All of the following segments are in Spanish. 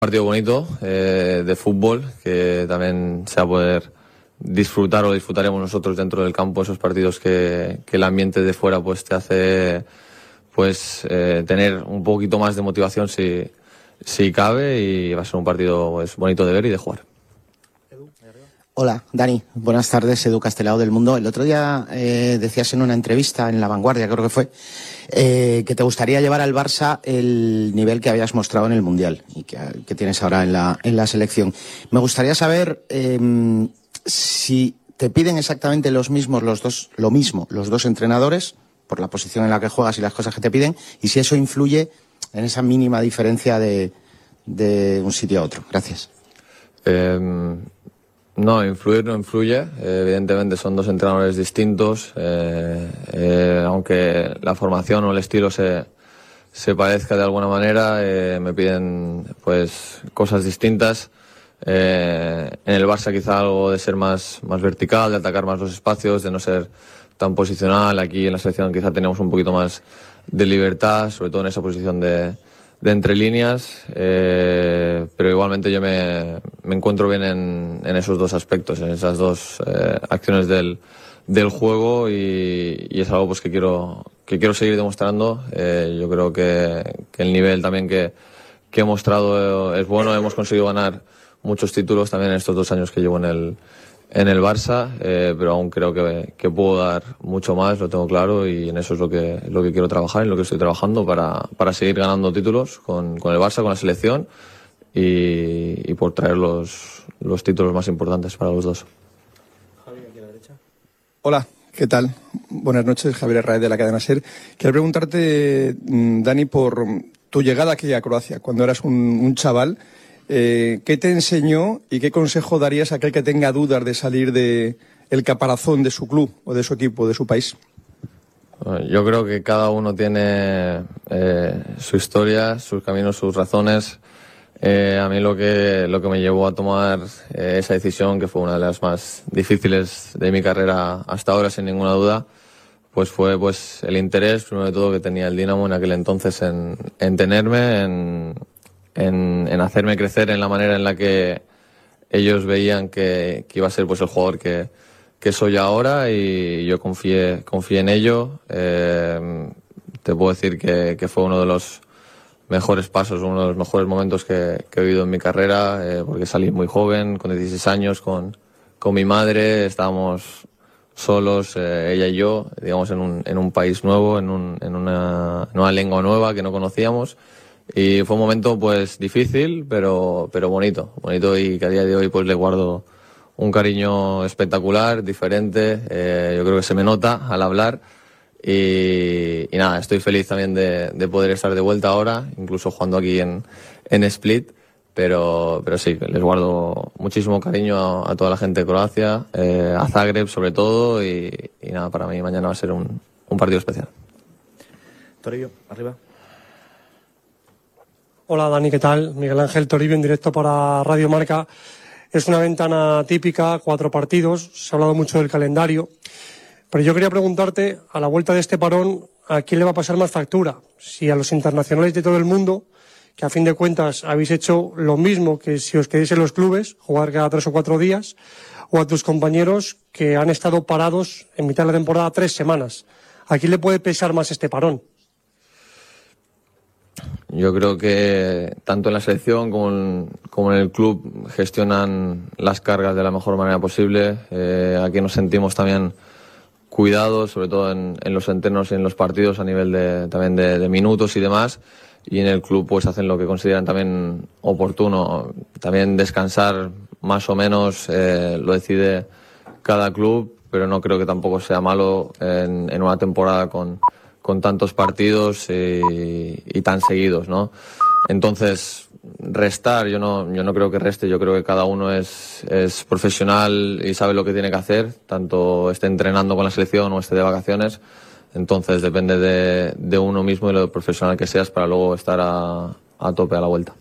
Partido bonito de fútbol que también se va a poder disfrutar o disfrutaremos nosotros dentro del campo, esos partidos que el ambiente de fuera pues te hace pues tener un poquito más de motivación si cabe, y va a ser un partido pues bonito de ver y de jugar. Hola, Dani. Buenas tardes, Edu Castelao del Mundo. El otro día decías en una entrevista en La Vanguardia, creo que fue, que te gustaría llevar al Barça el nivel que habías mostrado en el Mundial y que tienes ahora en la selección. Me gustaría saber si te piden exactamente los dos entrenadores, por la posición en la que juegas y las cosas que te piden, y si eso influye en esa mínima diferencia de un sitio a otro. Gracias. No, influir no influye. Evidentemente son dos entrenadores distintos, aunque la formación o el estilo se parezca de alguna manera, me piden pues cosas distintas. En el Barça quizá algo de ser más vertical, de atacar más los espacios, de no ser tan posicional. Aquí en la selección quizá tenemos un poquito más de libertad, sobre todo en esa posición de entre líneas, pero igualmente yo me encuentro bien en esos dos aspectos, en esas dos acciones del juego, y es algo pues que quiero seguir demostrando. Yo creo que el nivel también que he mostrado es bueno. Hemos conseguido ganar muchos títulos también en estos 2 años que llevo en el Barça, pero aún creo que puedo dar mucho más, lo tengo claro, y en eso es lo que quiero trabajar, en lo que estoy trabajando para seguir ganando títulos con el Barça, con la selección, y por traer los títulos más importantes para los dos. Javier, aquí a la derecha. Hola, ¿qué tal? Buenas noches, Javier Herráez de la cadena SER. Quiero preguntarte, Dani, por tu llegada aquí a Croacia, cuando eras un chaval. ¿Qué te enseñó y qué consejo darías a aquel que tenga dudas de salir del caparazón de su club o de su equipo, de su país? Yo creo que cada uno tiene su historia, sus caminos, sus razones. A mí lo que me llevó a tomar esa decisión, que fue una de las más difíciles de mi carrera hasta ahora, sin ninguna duda, pues fue pues el interés, primero de todo, que tenía el Dinamo en aquel entonces en tenerme, en hacerme crecer en la manera en la que ellos veían que iba a ser pues el jugador que soy ahora, y yo confié en ello. Te puedo decir que fue uno de los mejores pasos, uno de los mejores momentos que he vivido en mi carrera, porque salí muy joven, con 16 años, con mi madre. Estábamos solos, ella y yo, digamos, en un país nuevo, en una lengua nueva que no conocíamos. Y fue un momento pues difícil, pero bonito, y que a día de hoy pues le guardo un cariño espectacular, diferente. Yo creo que se me nota al hablar, y nada, estoy feliz también de poder estar de vuelta ahora, incluso jugando aquí en Split, pero sí, les guardo muchísimo cariño a toda la gente de Croacia, a Zagreb sobre todo, y nada, para mí mañana va a ser un partido especial. Toribio, arriba. Hola Dani, ¿qué tal? Miguel Ángel Toribio en directo para Radio Marca. Es una ventana típica, 4 partidos, se ha hablado mucho del calendario, pero yo quería preguntarte, a la vuelta de este parón, ¿a quién le va a pasar más factura? Si a los internacionales de todo el mundo, que a fin de cuentas habéis hecho lo mismo que si os quedéis en los clubes, jugar cada 3 o 4 días, o a tus compañeros que han estado parados en mitad de la temporada 3 semanas. ¿A quién le puede pesar más este parón? Yo creo que tanto en la selección como en el club gestionan las cargas de la mejor manera posible. Aquí nos sentimos también cuidados, sobre todo en los entrenos y en los partidos, a nivel también de minutos y demás. Y en el club pues hacen lo que consideran también oportuno. También descansar más o menos lo decide cada club, pero no creo que tampoco sea malo en una temporada con tantos partidos y tan seguidos, ¿no? Entonces, restar, yo no creo que reste. Yo creo que cada uno es profesional y sabe lo que tiene que hacer, tanto esté entrenando con la selección o esté de vacaciones. Entonces depende de uno mismo y lo profesional que seas para luego estar a tope a la vuelta.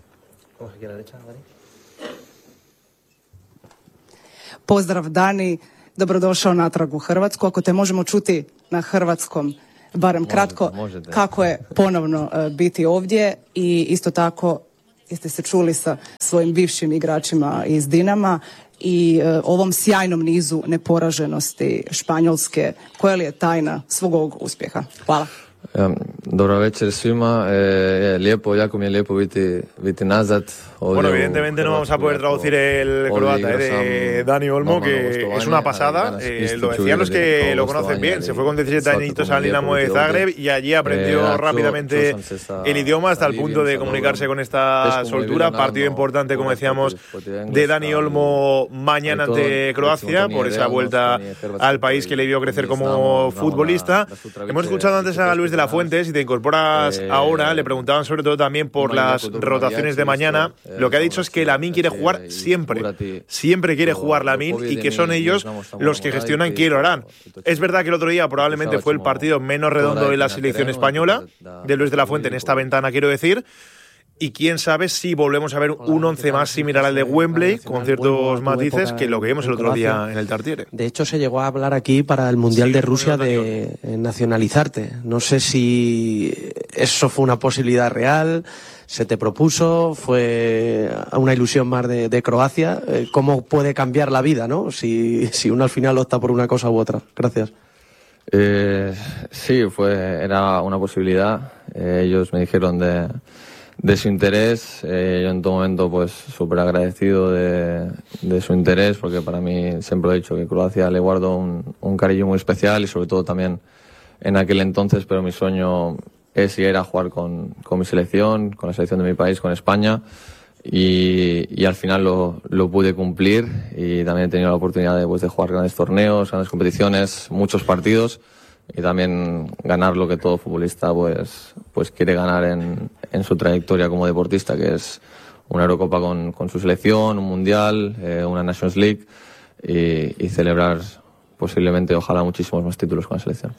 Pozdrav Dani, dobrodošao natrag u Hrvatsku. Ako te možemo čuti na hrvatskom, barem kratko, možete. Kako je ponovno biti ovdje, i isto tako jeste se čuli sa svojim bivšim igračima iz Dinama i ovom sjajnom nizu neporaženosti Španjolske. Koja li je tajna svog ovog uspjeha? Hvala. Dobra večer svima. Lijepo, jako mi je lijepo biti nazad. Bueno, evidentemente no vamos a poder traducir el croata de Dani Olmo, que es una pasada. Lo decían los que lo conocen bien. Se fue con 17 añitos al Dinamo de Zagreb y allí aprendió rápidamente el idioma hasta el punto de comunicarse con esta soltura. Partido importante, como decíamos, de Dani Olmo mañana ante Croacia por esa vuelta al país que le vio crecer como futbolista. Hemos escuchado antes a Luis de la Fuente. Si te incorporas ahora, le preguntaban sobre todo también por las rotaciones de mañana. Lo que ha dicho es que Lamine quiere jugar siempre quiere jugar Lamine y que son ellos los que gestionan quién lo harán. Es verdad que el otro día probablemente fue el partido menos redondo de la selección española, de Luis de la Fuente en esta ventana, quiero decir, y quién sabe si volvemos a ver un 11 más similar al de Wembley, con ciertos matices, que lo que vimos el otro día en el Tartiere. De hecho, se llegó a hablar aquí para el Mundial de Rusia de nacionalizarte. No sé si eso fue una posibilidad real, se te propuso, fue una ilusión más de Croacia. ¿Cómo puede cambiar la vida, no? Si uno al final opta por una cosa u otra. Gracias. Sí, era una posibilidad. Ellos me dijeron de su interés. Yo en todo momento pues súper agradecido de su interés, porque para mí siempre lo he dicho que Croacia le guardo un cariño muy especial y sobre todo también en aquel entonces, pero mi sueño es y era jugar con mi selección, con la selección de mi país, con España, y al final lo pude cumplir y también he tenido la oportunidad de jugar grandes torneos, grandes competiciones, muchos partidos y también ganar lo que todo futbolista pues quiere ganar en su trayectoria como deportista, que es una Eurocopa con su selección, un Mundial, una Nations League y celebrar posiblemente, ojalá, muchísimos más títulos con la selección.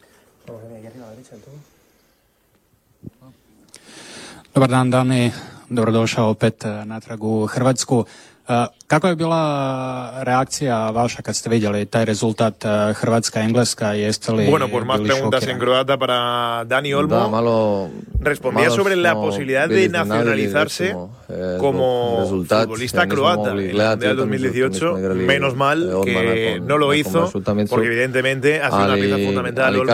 Dobar dan, Dani. Dobrodošao opet natrag u Hrvatsku. Kako je bila reakcija vaša kad ste vidjeli taj rezultat Hrvatska-Engleska? Jeste li Bueno, pues más preguntas en croata para Dani Olmo. Respondía sobre la posibilidad de nacionalizarse como futbolista croata en el Mundial 2018. Menos mal que no lo hizo, porque evidentemente ha sido una pieza fundamental Olmo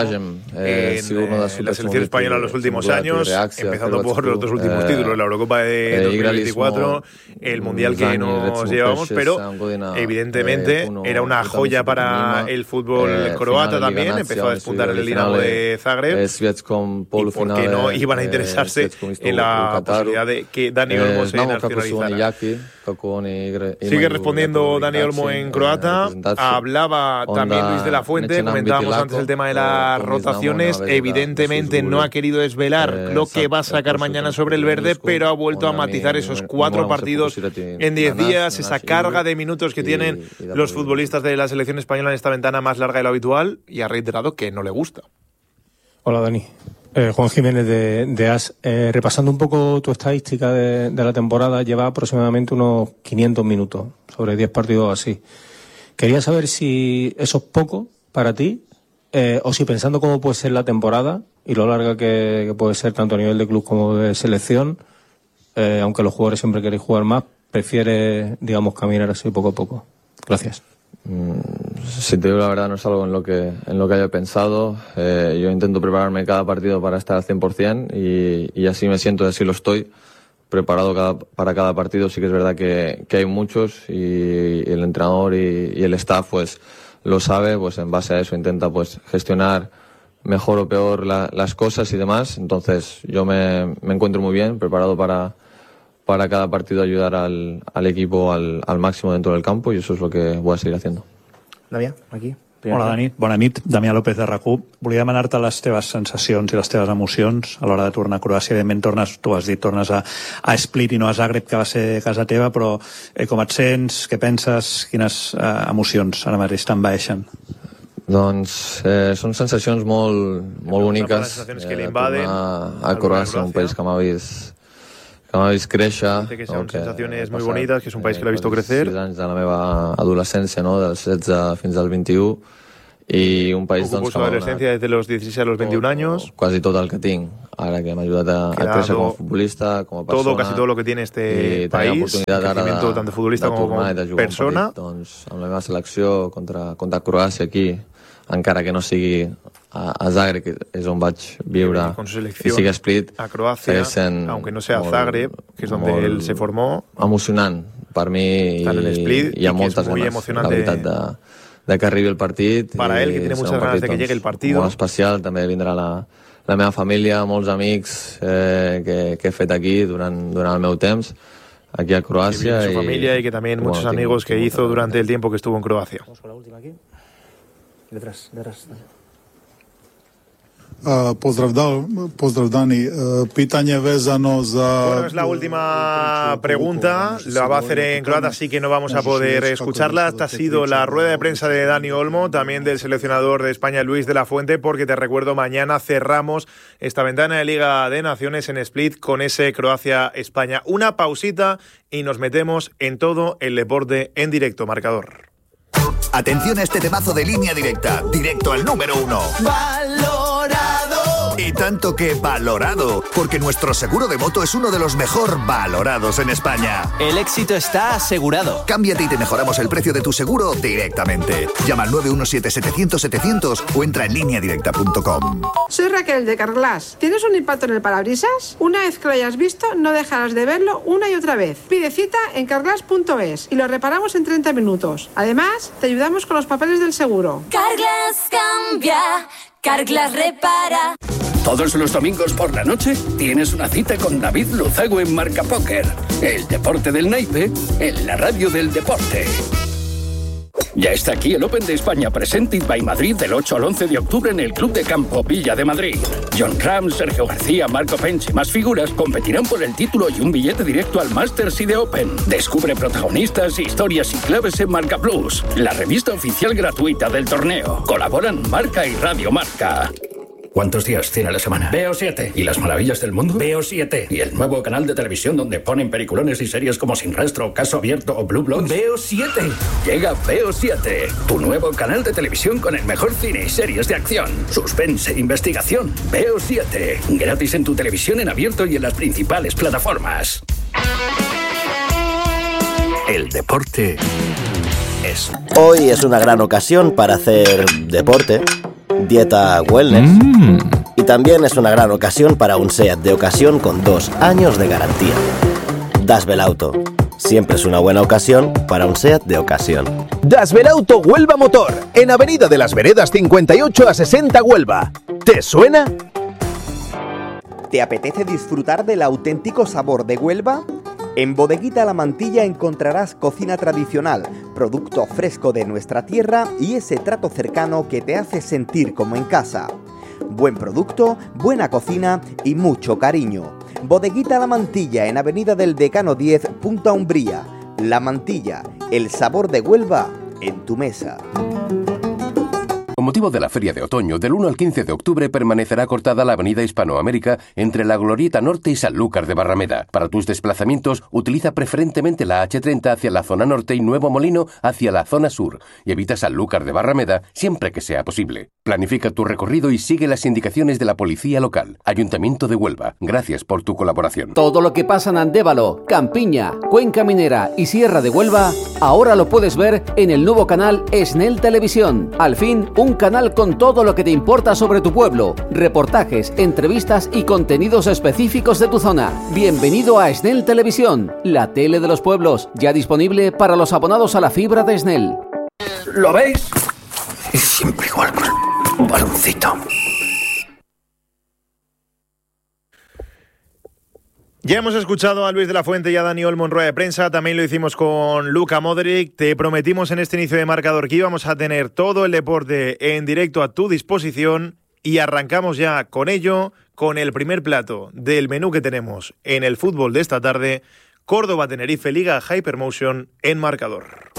en la selección española en los últimos años, empezando por los dos últimos títulos, la Eurocopa de 2024, el Mundial que nos llevamos, pero evidentemente era una joya para el fútbol croata también. Empezó a despuntar en el Dinamo de Zagreb y por qué no iban a interesarse en la posibilidad de que Dani Olmo se nacionalizara. Sigue respondiendo Dani Olmo en croata. Hablaba también Luis de la Fuente, comentábamos antes el tema de las rotaciones. Evidentemente no ha querido desvelar lo que va a sacar mañana sobre el verde, pero ha vuelto a matizar esos 4 partidos en 10 días, esa carga de minutos que tienen los futbolistas de la selección española en esta ventana más larga de lo habitual, y ha reiterado que no le gusta. Hola, Dani. Juan Jiménez de AS. Repasando un poco tu estadística de la temporada, lleva aproximadamente unos 500 minutos, sobre 10 partidos así. Quería saber si eso es poco para ti, o si pensando cómo puede ser la temporada y lo larga que puede ser tanto a nivel de club como de selección, aunque los jugadores siempre queréis jugar más, prefieres, digamos, caminar así poco a poco. Gracias. Si te digo la verdad, no es algo en lo que haya pensado. Yo intento prepararme cada partido para estar al 100% y así me siento y así lo estoy, preparado para cada partido. Sí que es verdad que hay muchos y el entrenador y el staff pues lo sabe, pues en base a eso intenta pues gestionar mejor o peor las cosas y demás. Entonces yo me encuentro muy bien, preparado para cada partido ayudar al equipo al máximo dentro del campo, y eso és el que voy a seguir haciendo. Damià, aquí. Hola, Dani. Bona nit. Damià López de RAC1. Volia demanar-te les teves sensacions i les teves emocions a l'hora de tornar a Croàcia. Evidentment tu has dit, tornes a Split i no a Zagreb, que va ser casa teva, però com et sents, què penses, quines emocions ara mateix t'envaeixen? Doncs són sensacions molt boniques. Tornar a Croàcia, un país que m'ha vist créixer. Dice que son sensaciones muy bonitas, que es un país que l'ha visto crecer. 6 anys de la meva adolescència, no? Dels 16 fins als 21, i un país doncs, que adolescencia desde los 16 a los 21 años. Quasi tot el que tinc, ara que m'ha ajudat a créixer com a futbolista, com a persona. Casi todo lo que tiene este país, el crecimiento tant de futbolista com de persona. Doncs, amb la meva selecció contra Croàcia aquí, encara que no sigui a Zagreb, que és on vaig viure, i sigui Split, a Croàcia, aunque no sea Zagreb, que es donde él se formó, emocionant per mi, i hi ha moltes ganes, la veritat, de que arribi el partit. Para él, que tiene muchas ganas de que llegue el partido. Molt especial, també vindrà la meva família, molts amics que he fet aquí durant el meu temps, aquí a Croàcia. Y su familia, y que también muchos amigos que hizo durante el tiempo que estuvo en Croacia. Vamos con la última aquí. Detrás. Pozdrav Dani, pitanje vezano za... Bueno, es la última pregunta, la va a hacer en croata, así que no vamos a poder escucharla. Esta ha sido la rueda de prensa de Dani Olmo, también del seleccionador de España, Luis de la Fuente, porque te recuerdo, mañana cerramos esta ventana de Liga de Naciones en Split con ese Croacia-España. Una pausita y nos metemos en todo el deporte en directo. Marcador. Atención a este temazo de Línea Directa, directo al número 1. ¡Valorado! Y tanto que valorado, porque nuestro seguro de moto es uno de los mejor valorados en España. El éxito está asegurado. Cámbiate y te mejoramos el precio de tu seguro directamente. Llama al 917-700-700 o entra en lineadirecta.com. Soy Raquel de Carglass. ¿Tienes un impacto en el parabrisas? Una vez que lo hayas visto, no dejarás de verlo una y otra vez. Pide cita en carglass.es y lo reparamos en 30 minutos. Además, te ayudamos con los papeles del seguro. Carglass cambia, Carglass repara. Todos los domingos por la noche tienes una cita con David Luzago en Marca Póker. El deporte del naipe en la radio del deporte. Ya está aquí el Open de España Presented by Madrid del 8 al 11 de octubre en el Club de Campo Villa de Madrid. John Ram, Sergio García, Marco Pence y más figuras competirán por el título y un billete directo al Masters y de Open. Descubre protagonistas, historias y claves en Marca Plus, la revista oficial gratuita del torneo. Colaboran Marca y Radio Marca. ¿Cuántos días tiene la semana? Veo 7. ¿Y las maravillas del mundo? Veo 7. ¿Y el nuevo canal de televisión donde ponen peliculones y series como Sin Rastro, Caso Abierto o Blue Bloods? Veo 7. Llega Veo 7, tu nuevo canal de televisión con el mejor cine y series de acción, suspense e investigación. Veo 7. Gratis en tu televisión en abierto y en las principales plataformas. El deporte es... Hoy es una gran ocasión para hacer deporte, dieta wellness, y también es una gran ocasión para un SEAT de ocasión con 2 años de garantía. Das Belauto, siempre es una buena ocasión para un SEAT de ocasión. Das Belauto Huelva Motor, en Avenida de las Veredas 58 a 60 Huelva. ¿Te suena? ¿Te apetece disfrutar del auténtico sabor de Huelva? En Bodeguita La Mantilla encontrarás cocina tradicional, producto fresco de nuestra tierra y ese trato cercano que te hace sentir como en casa. Buen producto, buena cocina y mucho cariño. Bodeguita La Mantilla en Avenida del Decano 10, Punta Umbría. La Mantilla, el sabor de Huelva en tu mesa. Con motivo de la Feria de Otoño, del 1 al 15 de octubre permanecerá cortada la avenida Hispanoamérica entre la Glorieta Norte y Sanlúcar de Barrameda. Para tus desplazamientos, utiliza preferentemente la H30 hacia la zona norte y Nuevo Molino hacia la zona sur, y evita Sanlúcar de Barrameda siempre que sea posible. Planifica tu recorrido y sigue las indicaciones de la policía local. Ayuntamiento de Huelva, gracias por tu colaboración. Todo lo que pasa en Andévalo, Campiña, Cuenca Minera y Sierra de Huelva, ahora lo puedes ver en el nuevo canal Esnel Televisión. Al fin, un canal con todo lo que te importa sobre tu pueblo, reportajes, entrevistas y contenidos específicos de tu zona. Bienvenido a Esnel Televisión, la tele de los pueblos, ya disponible para los abonados a la fibra de Esnel. ¿Lo veis? Es siempre igual con un baloncito. Ya hemos escuchado a Luis de la Fuente y a Dani Olmo en rueda de prensa, también lo hicimos con Luka Modric. Te prometimos en este inicio de marcador que íbamos a tener todo el deporte en directo a tu disposición y arrancamos ya con ello, con el primer plato del menú que tenemos en el fútbol de esta tarde, Córdoba-Tenerife Liga Hypermotion en marcador.